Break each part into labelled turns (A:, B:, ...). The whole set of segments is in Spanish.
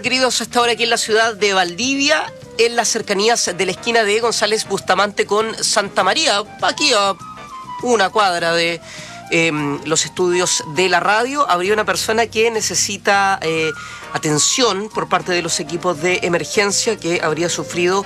A: requeridos hasta ahora aquí en la ciudad de Valdivia, en las cercanías de la esquina de González Bustamante con Santa María, aquí a una cuadra de los estudios de la radio. Habría una persona que necesita atención por parte de los equipos de emergencia, que habría sufrido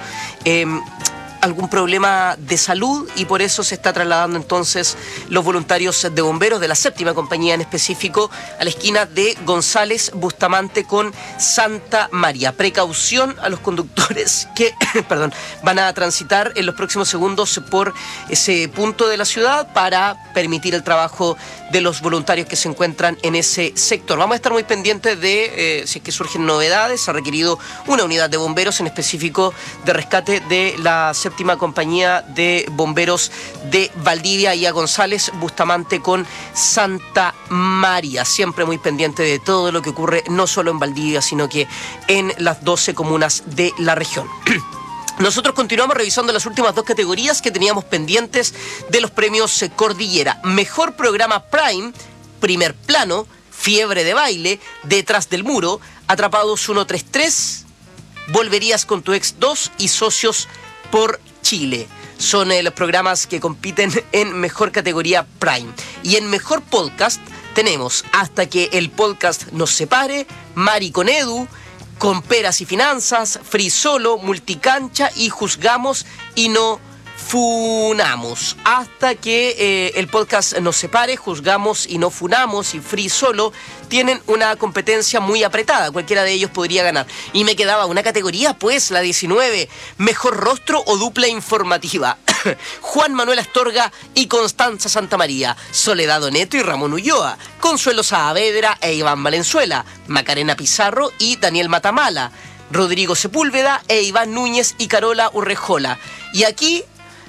A: algún problema de salud, y por eso se está trasladando entonces los voluntarios de bomberos de la 7ª compañía en específico a la esquina de González Bustamante con Santa María. Precaución a los conductores que van a transitar en los próximos segundos por ese punto de la ciudad para permitir el trabajo de los voluntarios que se encuentran en ese sector. Vamos a estar muy pendientes de si es que surgen novedades. Se ha requerido una unidad de bomberos, en específico de rescate de la 7ª compañía de bomberos de Valdivia, y a González Bustamante con Santa María. Siempre muy pendiente de todo lo que ocurre, no solo en Valdivia, sino que en las 12 comunas de la región. Nosotros continuamos revisando las últimas 2 categorías que teníamos pendientes de los premios Cordillera. Mejor programa Prime, Primer Plano, Fiebre de Baile, Detrás del Muro, Atrapados 133, Volverías con tu ex 2 y Socios por Chile. Son los programas que compiten en mejor categoría Prime. Y en mejor podcast tenemos Hasta que el podcast nos separe, Mari con Edu, Con Peras y Finanzas, Free Solo, Multicancha y Juzgamos y no funamos. Hasta que el podcast nos separe, Juzgamos y no funamos y Free Solo tienen una competencia muy apretada. Cualquiera de ellos podría ganar. Y me quedaba una categoría, pues, la 19. Mejor rostro o dupla informativa. Juan Manuel Astorga y Constanza Santamaría. Soledad Oneto y Ramón Ulloa. Consuelo Saavedra e Iván Valenzuela. Macarena Pizarro y Daniel Matamala. Rodrigo Sepúlveda e Iván Núñez y Carola Urrejola. Y aquí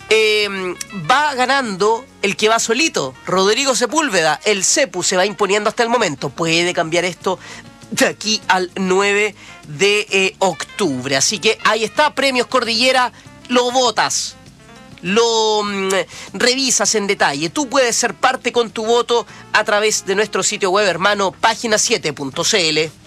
A: va ganando el que va solito, Rodrigo Sepúlveda. El Cepu se va imponiendo hasta el momento. Puede cambiar esto de aquí al 9 de octubre. Así que ahí está, Premios Cordillera. Lo votas, lo revisas en detalle. Tú puedes ser parte con tu voto a través de nuestro sitio web hermano, página7.cl.